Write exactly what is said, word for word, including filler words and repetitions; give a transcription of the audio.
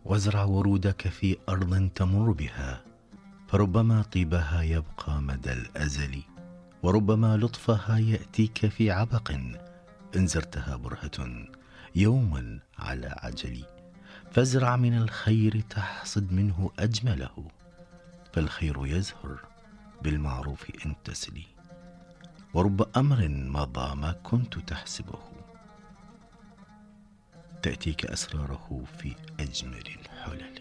وازرع ورودك في أرض تمر بها، فربما طيبها يبقى مدى الأزل، وربما لطفها يأتيك في عبق، إن زرتها برهة يوما على عجل. فازرع من الخير تحصد منه أجمله، فالخير يزهر بالمعروف إن تسلي، ورب أمر مضى ما كنت تحسبه، تأتيك أسراره في أجمل الحلل.